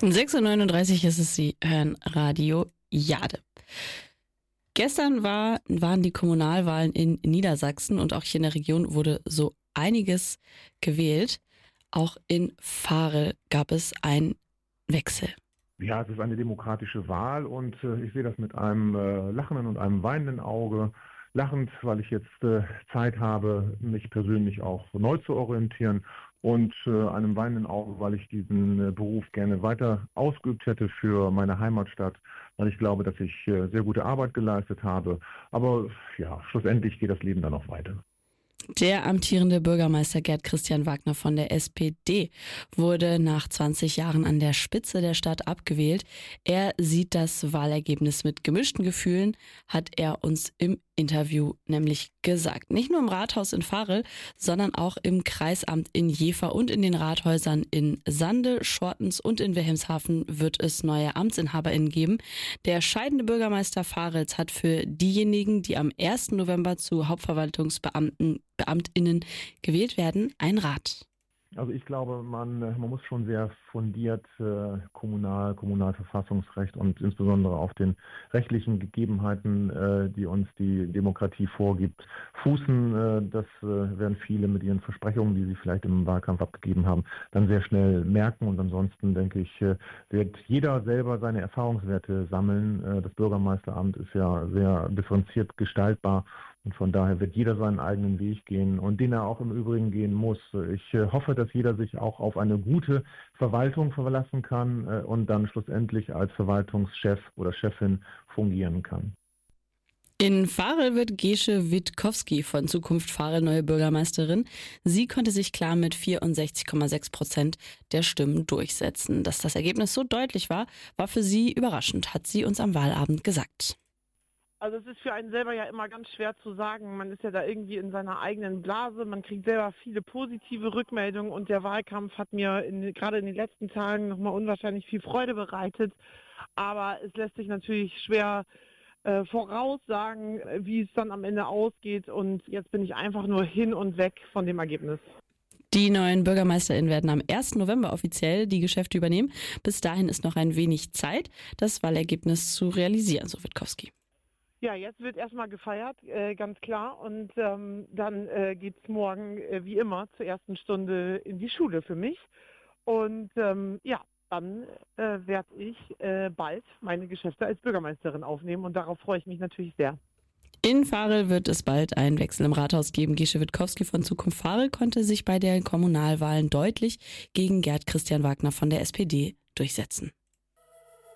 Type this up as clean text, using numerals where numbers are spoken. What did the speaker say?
6:39 Uhr ist es, Sie hören Radio Jade. Gestern waren die Kommunalwahlen in Niedersachsen und auch hier in der Region wurde so einiges gewählt. Auch in Varel gab es einen Wechsel. Ja, es ist eine demokratische Wahl und ich sehe das mit einem lachenden und einem weinenden Auge. Lachend, weil ich jetzt Zeit habe, mich persönlich auch neu zu orientieren und einem weinenden Auge, weil ich diesen Beruf gerne weiter ausgeübt hätte für meine Heimatstadt, weil ich glaube, dass ich sehr gute Arbeit geleistet habe. Aber ja, schlussendlich geht das Leben dann noch weiter. Der amtierende Bürgermeister Gerd Christian Wagner von der SPD wurde nach 20 Jahren an der Spitze der Stadt abgewählt. Er sieht das Wahlergebnis mit gemischten Gefühlen, hat er uns im Interview nämlich gesagt. Nicht nur im Rathaus in Varel, sondern auch im Kreisamt in Jever und in den Rathäusern in Sande, Schortens und in Wilhelmshaven wird es neue AmtsinhaberInnen geben. Der scheidende Bürgermeister Varels hat für diejenigen, die am 1. November zu Hauptverwaltungsbeamtinnen gewählt werden, einen Rat. Also ich glaube, man muss schon sehr fundiert Kommunalverfassungsrecht und insbesondere auf den rechtlichen Gegebenheiten, die uns die Demokratie vorgibt, fußen. Das werden viele mit ihren Versprechungen, die sie vielleicht im Wahlkampf abgegeben haben, dann sehr schnell merken. Und ansonsten, denke ich, wird jeder selber seine Erfahrungswerte sammeln. Das Bürgermeisteramt ist ja sehr differenziert gestaltbar. Und von daher wird jeder seinen eigenen Weg gehen und den er auch im Übrigen gehen muss. Ich hoffe, dass jeder sich auch auf eine gute Verwaltung verlassen kann und dann schlussendlich als Verwaltungschef oder Chefin fungieren kann. In Varel wird Gesche Witkowski von Zukunft Varel neue Bürgermeisterin. Sie konnte sich klar mit 64,6% der Stimmen durchsetzen. Dass das Ergebnis so deutlich war, war für sie überraschend, hat sie uns am Wahlabend gesagt. Also es ist für einen selber ja immer ganz schwer zu sagen. Man ist ja da irgendwie in seiner eigenen Blase. Man kriegt selber viele positive Rückmeldungen und der Wahlkampf hat mir gerade in den letzten Tagen nochmal unwahrscheinlich viel Freude bereitet. Aber es lässt sich natürlich schwer voraussagen, wie es dann am Ende ausgeht. Und jetzt bin ich einfach nur hin und weg von dem Ergebnis. Die neuen BürgermeisterInnen werden am 1. November offiziell die Geschäfte übernehmen. Bis dahin ist noch ein wenig Zeit, das Wahlergebnis zu realisieren, so Witkowski. Ja, jetzt wird erstmal gefeiert, ganz klar. Und dann geht es morgen, wie immer, zur ersten Stunde in die Schule für mich. Und dann werde ich bald meine Geschäfte als Bürgermeisterin aufnehmen. Und darauf freue ich mich natürlich sehr. In Varel wird es bald einen Wechsel im Rathaus geben. Gesche Witkowski von Zukunft Varel konnte sich bei den Kommunalwahlen deutlich gegen Gerd Christian Wagner von der SPD durchsetzen.